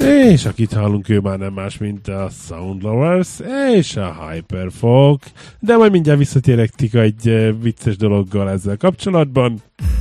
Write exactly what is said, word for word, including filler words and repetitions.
És akit hallunk, ő már nem más, mint a Sound Lovers és a Hyperfolk. De majd mindjárt visszatérek Tika egy vicces dologgal ezzel kapcsolatban.